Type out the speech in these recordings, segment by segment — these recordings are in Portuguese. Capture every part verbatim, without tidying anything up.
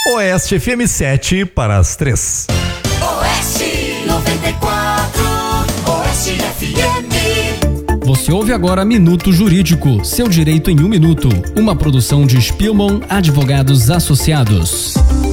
Oeste F M sete para as três. Oeste noventa e quatro, Oeste F M. Você ouve agora Minuto Jurídico, seu direito em um minuto. Uma produção de Spielmann Advogados Associados.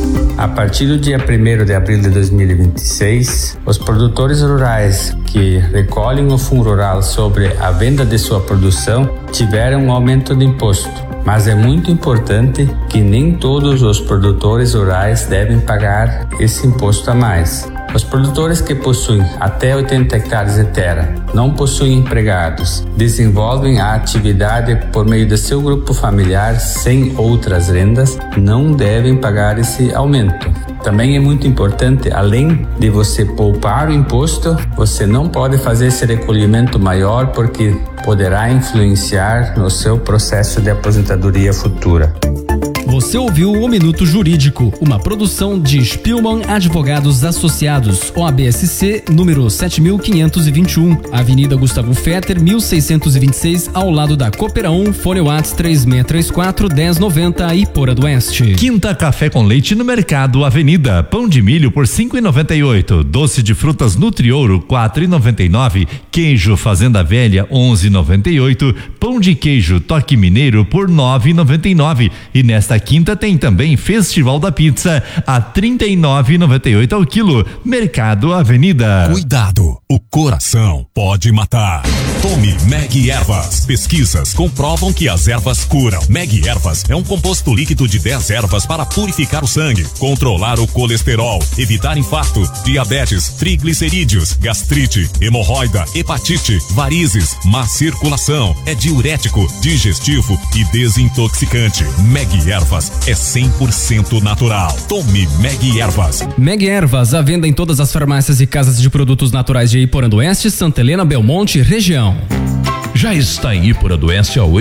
A partir do dia primeiro de abril de dois mil e vinte e seis, os produtores rurais que recolhem o fundo rural sobre a venda de sua produção tiveram um aumento de imposto. Mas é muito importante que nem todos os produtores rurais devem pagar esse imposto a mais. Os produtores que possuem até oitenta hectares de terra, não possuem empregados, desenvolvem a atividade por meio de seu grupo familiar sem outras rendas, não devem pagar esse aumento. Também é muito importante, além de você poupar o imposto, você não pode fazer esse recolhimento maior porque poderá influenciar no seu processo de aposentadoria futura. Você ouviu o Minuto Jurídico, uma produção de Spielmann Advogados Associados, O A B S C, número sete mil quinhentos e vinte e um, Avenida Gustavo Fetter, mil seiscentos e vinte e seis, ao lado da Coopera um, Fone WhatsApp três seis três quatro, um zero nove zero, Iporã do Oeste. Quinta Café com Leite no Mercado Avenida, pão de milho por cinco e noventa e oito, doce de frutas Nutriouro quatro e noventa e nove, queijo Fazenda Velha onze e noventa e oito, pão de queijo Toque Mineiro por nove e noventa e nove e nesta quinta tem também Festival da Pizza a trinta e nove e noventa e oito ao quilo. Mercado Avenida. Cuidado, o coração pode matar. Tome Meg Ervas. Pesquisas comprovam que as ervas curam. Meg Ervas é um composto líquido de dez ervas para purificar o sangue, controlar o colesterol, evitar infarto, diabetes, triglicerídeos, gastrite, hemorroida, hepatite, varizes, má circulação. É diurético, digestivo e desintoxicante. Meg Ervas é cem por cento natural. Tome Meg Ervas. Meg Ervas, à venda em todas as farmácias e casas de produtos naturais de Iporã do Oeste, Santa Helena, Belmonte e região. Já está em Iporã do Oeste há